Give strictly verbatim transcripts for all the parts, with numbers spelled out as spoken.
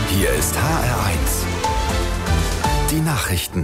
Hier ist H R eins. Die Nachrichten.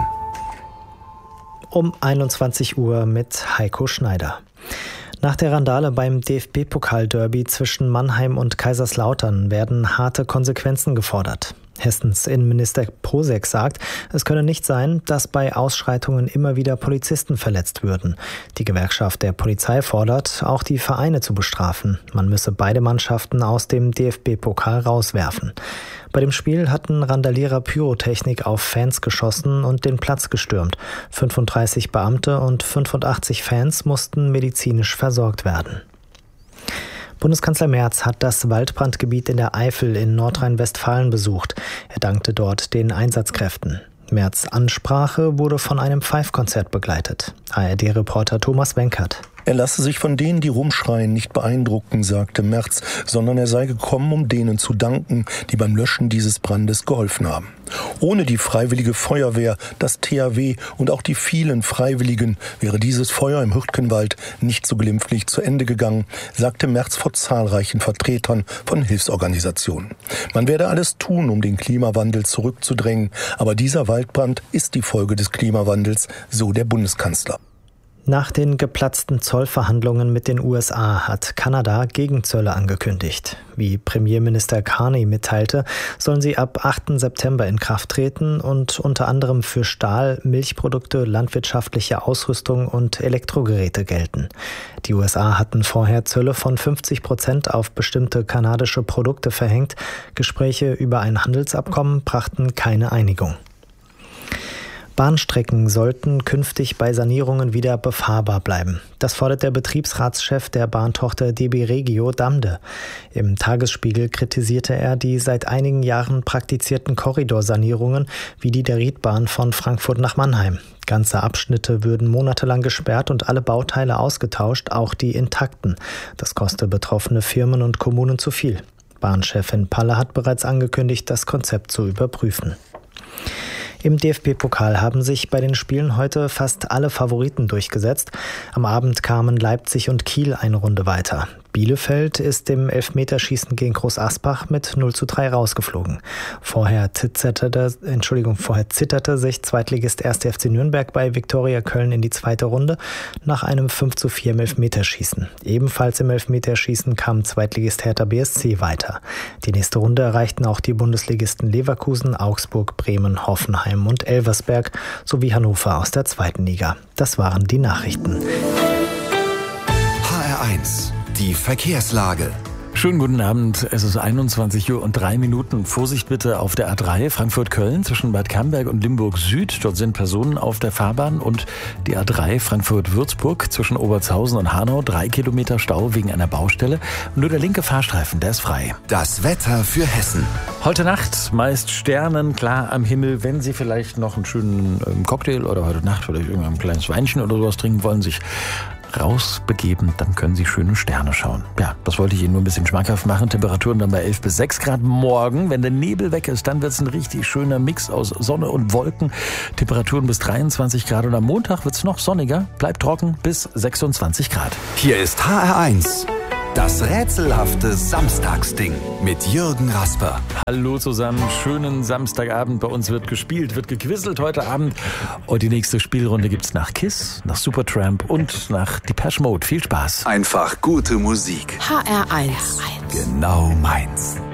Um einundzwanzig Uhr mit Heiko Schneider. Nach der Randale beim D F B-Pokal-Derby zwischen Mannheim und Kaiserslautern werden harte Konsequenzen gefordert. Hessens Innenminister Posek sagt, es könne nicht sein, dass bei Ausschreitungen immer wieder Polizisten verletzt würden. Die Gewerkschaft der Polizei fordert, auch die Vereine zu bestrafen. Man müsse beide Mannschaften aus dem D F B-Pokal rauswerfen. Bei dem Spiel hatten Randalierer Pyrotechnik auf Fans geschossen und den Platz gestürmt. fünfunddreißig Beamte und fünfundachtzig Fans mussten medizinisch versorgt werden. Bundeskanzler Merz hat das Waldbrandgebiet in der Eifel in Nordrhein-Westfalen besucht. Er dankte dort den Einsatzkräften. Merz' Ansprache wurde von einem Pfeifkonzert begleitet. A R D-Reporter Thomas Wenkert. Er lasse sich von denen, die rumschreien, nicht beeindrucken, sagte Merz, sondern er sei gekommen, um denen zu danken, die beim Löschen dieses Brandes geholfen haben. Ohne die Freiwillige Feuerwehr, das T H W und auch die vielen Freiwilligen wäre dieses Feuer im Hürtgenwald nicht so glimpflich zu Ende gegangen, sagte Merz vor zahlreichen Vertretern von Hilfsorganisationen. Man werde alles tun, um den Klimawandel zurückzudrängen, aber dieser Waldbrand ist die Folge des Klimawandels, so der Bundeskanzler. Nach den geplatzten Zollverhandlungen mit den U S A hat Kanada Gegenzölle angekündigt. Wie Premierminister Carney mitteilte, sollen sie ab achten September in Kraft treten und unter anderem für Stahl, Milchprodukte, landwirtschaftliche Ausrüstung und Elektrogeräte gelten. Die U S A hatten vorher Zölle von fünfzig Prozent auf bestimmte kanadische Produkte verhängt. Gespräche über ein Handelsabkommen brachten keine Einigung. Bahnstrecken sollten künftig bei Sanierungen wieder befahrbar bleiben. Das fordert der Betriebsratschef der Bahntochter D B Regio Damde. Im Tagesspiegel kritisierte er die seit einigen Jahren praktizierten Korridorsanierungen wie die der Riedbahn von Frankfurt nach Mannheim. Ganze Abschnitte würden monatelang gesperrt und alle Bauteile ausgetauscht, auch die intakten. Das koste betroffene Firmen und Kommunen zu viel. Bahnchefin Palle hat bereits angekündigt, das Konzept zu überprüfen. Im D F B-Pokal haben sich bei den Spielen heute fast alle Favoriten durchgesetzt. Am Abend kamen Leipzig und Kiel eine Runde weiter. Bielefeld ist im Elfmeterschießen gegen Groß Asbach mit null zu drei rausgeflogen. Vorher zitterte, Entschuldigung, vorher zitterte sich Zweitligist erster F C Nürnberg bei Viktoria Köln in die zweite Runde nach einem fünf zu vier im Elfmeterschießen. Ebenfalls im Elfmeterschießen kam Zweitligist Hertha B S C weiter. Die nächste Runde erreichten auch die Bundesligisten Leverkusen, Augsburg, Bremen, Hoffenheim und Elversberg sowie Hannover aus der zweiten Liga. Das waren die Nachrichten. H R eins. Die Verkehrslage. Schönen guten Abend, es ist einundzwanzig Uhr und drei Minuten. Vorsicht bitte auf der A drei Frankfurt-Köln zwischen Bad Camberg und Limburg Süd. Dort sind Personen auf der Fahrbahn und die A drei Frankfurt-Würzburg zwischen Obertshausen und Hanau. Drei Kilometer Stau wegen einer Baustelle. Nur der linke Fahrstreifen, der ist frei. Das Wetter für Hessen. Heute Nacht meist Sternen, klar am Himmel. Wenn Sie vielleicht noch einen schönen ähm, Cocktail oder heute Nacht vielleicht irgendein kleines Weinchen oder sowas trinken wollen, sich rausbegeben, dann können Sie schöne Sterne schauen. Ja, das wollte ich Ihnen nur ein bisschen schmackhaft machen. Temperaturen dann bei elf bis sechs Grad morgen. Wenn der Nebel weg ist, dann wird es ein richtig schöner Mix aus Sonne und Wolken. Temperaturen bis dreiundzwanzig Grad und am Montag wird es noch sonniger. Bleibt trocken bis sechsundzwanzig Grad. Hier ist H R eins. Das rätselhafte Samstagsding mit Jürgen Rasper. Hallo zusammen, schönen Samstagabend. Bei uns wird gespielt, wird gequizzelt heute Abend. Und die nächste Spielrunde gibt's nach Kiss, nach Supertramp und nach Depeche Mode. Viel Spaß. Einfach gute Musik. H R eins. Genau meins.